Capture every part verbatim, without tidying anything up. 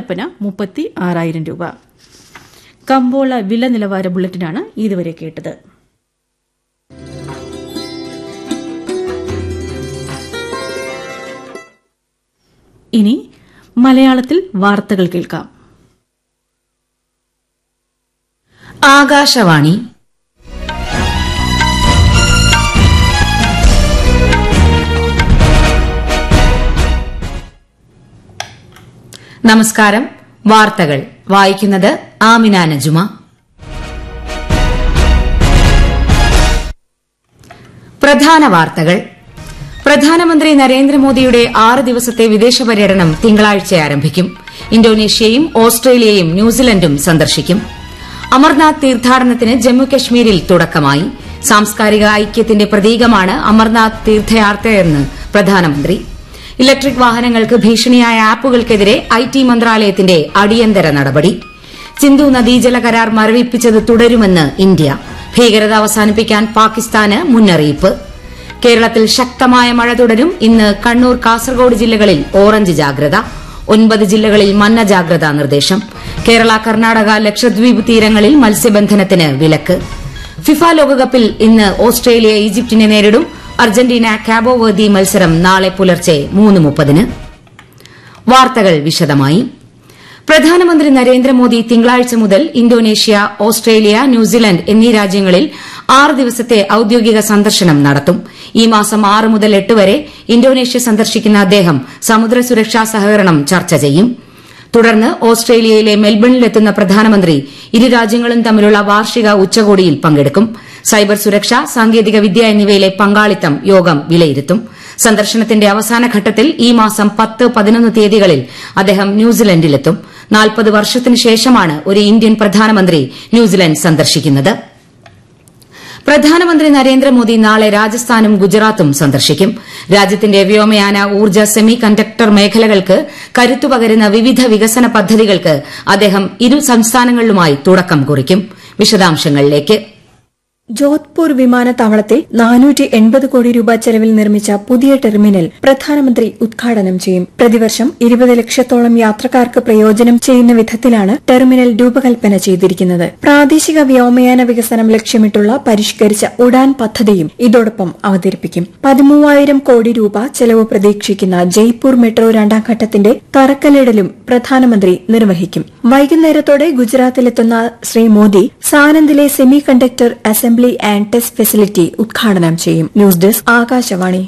കട്ടപ്പന മുപ്പത്തി ആറായിരം രൂപ. കമ്പോള വില നിലവാര ബുള്ളറ്റിനാണ് ഇതുവരെ കേട്ടത്. ഇനി മലയാളത്തിൽ വാർത്തകൾ കേൾക്കാം. ആകാശവാണി. നമസ്കാരം. വാർത്തകൾ വായിക്കുന്നത് ആമിന നജുമ. പ്രധാന വാർത്തകൾ. പ്രധാനമന്ത്രി നരേന്ദ്രമോദിയുടെ ആറ് ദിവസത്തെ വിദേശ പര്യടനം തിങ്കളാഴ്ച ആരംഭിക്കും. ഇന്തോനേഷ്യയും ഓസ്ട്രേലിയയും ന്യൂസിലൻഡും സന്ദർശിക്കും. അമർനാഥ് തീർത്ഥാടനത്തിന് ജമ്മുകശ്മീരിൽ തുടക്കമായി. സാംസ്കാരിക ഐക്യത്തിന്റെ പ്രതീകമാണ് അമർനാഥ് തീർത്ഥയാത്രയെന്ന് പ്രധാനമന്ത്രി. ഇലക്ട്രിക് വാഹനങ്ങൾക്ക് ഭീഷണിയായ ആപ്പുകൾക്കെതിരെ ഐ ടി മന്ത്രാലയത്തിന്റെ അടിയന്തര നടപടി. സിന്ധു നദീജല കരാർ മരവിപ്പിച്ചത് തുടരുമെന്ന് ഇന്ത്യ. ഭീകരത അവസാനിപ്പിക്കാൻ പാകിസ്ഥാന് മുന്നറിയിപ്പ്. കേരളത്തിൽ ശക്തമായ മഴ തുടരും. ഇന്ന് കണ്ണൂർ, കാസർഗോഡ് ജില്ലകളിൽ ഓറഞ്ച് ജാഗ്രത. ഒൻപത് ജില്ലകളിൽ മഞ്ഞ ജാഗ്രതാ നിർദ്ദേശം. കേരള, കർണാടക, ലക്ഷദ്വീപ് തീരങ്ങളിൽ മത്സ്യബന്ധനത്തിന് വിലക്ക്. ഫിഫ ലോകകപ്പിൽ ഇന്ന് ഓസ്ട്രേലിയ ഈജിപ്തിനെ നേരിടും. അർജന്റീന കാബോ വെർദി മത്സരം നാളെ പുലർച്ചെ മൂന്ന് മുപ്പതിന്. വാർത്തകൾ വിശദമായി. പ്രധാനമന്ത്രി നരേന്ദ്രമോദി തിങ്കളാഴ്ച മുതൽ ഇന്തോനേഷ്യ, ഓസ്ട്രേലിയ, ന്യൂസിലൻഡ് എന്നീ രാജ്യങ്ങളിൽ ആറ് ദിവസത്തെ ഔദ്യോഗിക സന്ദർശനം നടത്തും. ഈ മാസം ആറ് മുതൽ എട്ട് വരെ ഇന്തോനേഷ്യ സന്ദർശിക്കുന്ന അദ്ദേഹം സമുദ്ര സുരക്ഷാ സഹകരണം ചർച്ച ചെയ്യും. തുടർന്ന് ഓസ്ട്രേലിയയിലെ മെൽബണിലെത്തുന്ന പ്രധാനമന്ത്രി ഇരു രാജ്യങ്ങളും തമ്മിലുള്ള വാർഷിക ഉച്ചകോടിയിൽ പങ്കെടുക്കും. സൈബർ സുരക്ഷ, സാങ്കേതിക വിദ്യ എന്നിവയിലെ പങ്കാളിത്തം യോഗം വിലയിരുത്തും. സന്ദർശനത്തിന്റെ അവസാന ഘട്ടത്തിൽ ഈ മാസം പത്ത്, പതിനൊന്ന് തീയതികളിൽ അദ്ദേഹം ന്യൂസിലൻഡിലെത്തും. നാൽപ്പത് വർഷത്തിനു ശേഷമാണ് ഒരു ഇന്ത്യൻ പ്രധാനമന്ത്രി ന്യൂസിലൻഡ് സന്ദർശിക്കുന്നത്. പ്രധാനമന്ത്രി നരേന്ദ്രമോദി നാളെ രാജസ്ഥാനും ഗുജറാത്തും സന്ദർശിക്കും. രാജ്യത്തിന്റെ വ്യോമയാന, ഊർജ്ജ, സെമി കണ്ടക്ടർ മേഖലകൾക്ക് കരുത്തുപകരുന്ന വിവിധ വികസന പദ്ധതികൾക്ക് അദ്ദേഹം ഇരു സംസ്ഥാനങ്ങളിലുമായി തുടക്കം കുറിക്കും. വിശദാംശങ്ങളിലേക്ക്. ജോധ്പൂർ വിമാനത്താവളത്തിൽ നാനൂറ്റി എൺപത് കോടി രൂപ ചെലവിൽ നിർമ്മിച്ച പുതിയ ടെർമിനൽ പ്രധാനമന്ത്രി ഉദ്ഘാടനം ചെയ്യും. പ്രതിവർഷം ഇരുപത് ലക്ഷത്തോളം യാത്രക്കാർക്ക് പ്രയോജനം ചെയ്യുന്ന വിധത്തിലാണ് ടെർമിനൽ രൂപകൽപ്പന ചെയ്തിരിക്കുന്നത്. പ്രാദേശിക വ്യോമയാന വികസനം ലക്ഷ്യമിട്ടുള്ള പരിഷ്കരിച്ച ഉഡാൻ പദ്ധതിയും ഇതോടൊപ്പം അവതരിപ്പിക്കും. പതിമൂവായിരം കോടി രൂപ ചെലവ് പ്രതീക്ഷിക്കുന്ന ജയ്പൂർ മെട്രോ രണ്ടാം ഘട്ടത്തിന്റെ തറക്കല്ലിടലും പ്രധാനമന്ത്രി നിർവഹിക്കും. വൈകുന്നേരത്തോടെ ഗുജറാത്തിലെത്തുന്ന Shri Modi സാനന്ദിലെ semi conductor assembly and test facility ഉദ്ഘാടനം ചെയ്യും. News desk Akashvani.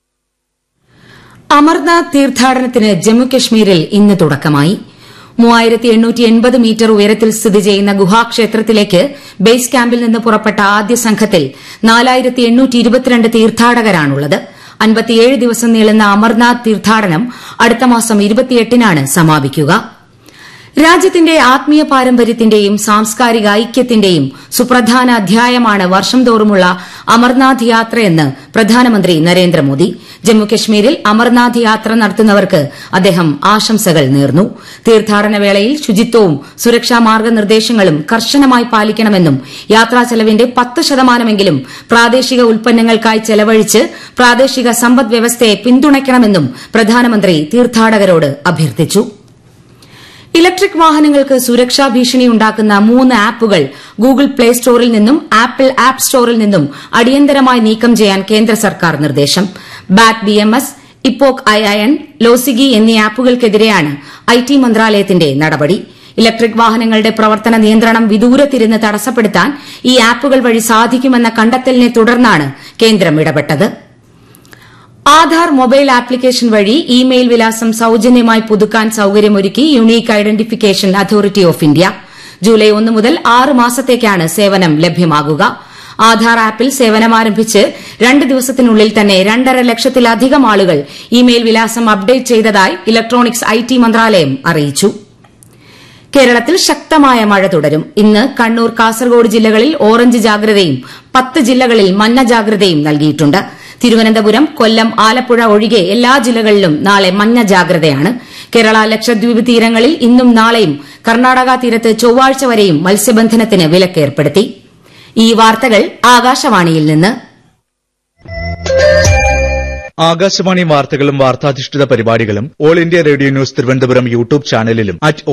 അമർനാഥ് തീർത്ഥാടനത്തിന് ജമ്മുകശ്മീരിൽ ഇന്ന് തുടക്കമായി. മൂവായിരത്തി എണ്ണൂറ്റി എൺപത് മീറ്റർ ഉയരത്തിൽ സ്ഥിതി ചെയ്യുന്ന ഗുഹാക്ഷേത്രത്തിലേക്ക് ബേസ് ക്യാമ്പിൽ നിന്ന് പുറപ്പെട്ട ആദ്യ സംഘത്തിൽ നാലായിരത്തി എണ്ണൂറ്റി ഇരുപത്തിരണ്ട് തീർത്ഥാടകരാണുള്ളത്. അൻപത്തിയേഴ് ദിവസം നീളുന്ന അമർനാഥ് തീർത്ഥാടനം അടുത്ത മാസം ഇരുപത്തിയെട്ടിനാണ് സമാപിക്കുക. രാജ്യത്തിന്റെ ആത്മീയ പാരമ്പര്യത്തിന്റെയും സാംസ്കാരിക ഐക്യത്തിന്റെയും സുപ്രധാന അധ്യായമാണ് വർഷം തോറുമുള്ള അമർനാഥ് യാത്രയെന്ന് പ്രധാനമന്ത്രി നരേന്ദ്രമോദി. ജമ്മുകശ്മീരിൽ അമർനാഥ് യാത്ര നടത്തുന്നവർക്ക് അദ്ദേഹം ആശംസകൾ നേർന്നു. തീർത്ഥാടന വേളയിൽ ശുചിത്വവും സുരക്ഷാ മാർഗ്ഗനിർദ്ദേശങ്ങളും കർശനമായി പാലിക്കണമെന്നും യാത്രാ ചെലവിന്റെ പത്ത് ശതമാനമെങ്കിലും പ്രാദേശിക ഉൽപ്പന്നങ്ങൾക്കായി ചെലവഴിച്ച് പ്രാദേശിക സമ്പദ് വ്യവസ്ഥയെ പിന്തുണയ്ക്കണമെന്നും പ്രധാനമന്ത്രി തീർത്ഥാടകരോട് അഭ്യർത്ഥിച്ചു. ഇലക്ട്രിക് വാഹനങ്ങൾക്ക് സുരക്ഷാ ഭീഷണിയുണ്ടാക്കുന്ന മൂന്ന് ആപ്പുകൾ ഗൂഗിൾ പ്ലേ സ്റ്റോറിൽ നിന്നും ആപ്പിൾ ആപ്പ് സ്റ്റോറിൽ നിന്നും അടിയന്തരമായി നീക്കം ചെയ്യാൻ കേന്ദ്ര സർക്കാർ നിർദ്ദേശം. Bat B M S, ഇപ്പോക് I I N, ലോസിഗി എന്നീ ആപ്പുകൾക്കെതിരെയാണ് ഐ ടി മന്ത്രാലയത്തിന്റെ നടപടി. ഇലക്ട്രിക് വാഹനങ്ങളുടെ പ്രവർത്തന നിയന്ത്രണം വിദൂരത്തിരുന്ന് തടസ്സപ്പെടുത്താൻ ഈ ആപ്പുകൾ വഴി സാധിക്കുമെന്ന കണ്ടെത്തലിനെ തുടർന്നാണ് കേന്ദ്രം ഇടപെട്ടത്. ആധാർ മൊബൈൽ ആപ്ലിക്കേഷൻ വഴി ഇമെയിൽ വിലാസം സൌജന്യമായി പുതുക്കാൻ സൌകര്യമൊരുക്കി unique identification authority of India. July ഒന്ന് മുതൽ ആറ് മാസത്തേക്കാണ് സേവനം ലഭ്യമാകുക. ആധാർ ആപ്പിൽ സേവനമാരംഭിച്ച് രണ്ട് ദിവസത്തിനുള്ളിൽ തന്നെ രണ്ടര ലക്ഷത്തിലധികം ആളുകൾ ഇമെയിൽ വിലാസം അപ്ഡേറ്റ് ചെയ്തതായി ഇലക്ട്രോണിക്സ് ഐ ടി മന്ത്രാലയം അറിയിച്ചു. കേരളത്തിൽ ശക്തമായ മഴ തുടരും. ഇന്ന് കണ്ണൂർ, കാസർഗോഡ് ജില്ലകളിൽ ഓറഞ്ച് ജാഗ്രതയും പത്ത് ജില്ലകളിൽ മഞ്ഞ ജാഗ്രതയും നൽകിയിട്ടുണ്ട്. തിരുവനന്തപുരം, കൊല്ലം, ആലപ്പുഴ ഒഴികെ എല്ലാ ജില്ലകളിലും നാളെ മഞ്ഞ ജാഗ്രതയാണ്. കേരള, ലക്ഷദ്വീപ് തീരങ്ങളിൽ ഇന്നും നാളെയും കർണാടക തീരത്ത് ചൊവ്വാഴ്ച വരെയും മത്സ്യബന്ധനത്തിന് വിലക്കേർപ്പെടുത്തി. ഈ വാർത്തകൾ ആകാശവാണിയിൽ നിന്ന്. ആകാശവാണി വാർത്തകളും വാർത്താധിഷ്ഠിത പരിപാടികളും all India radio news Thiruvananthapuram YouTube ചാനലിലും അറ്റ്